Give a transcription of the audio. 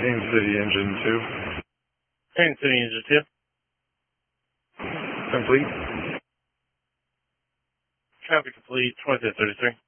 Haines City Engine 2. Haines City Engine 2. Complete. Traffic complete, 2533.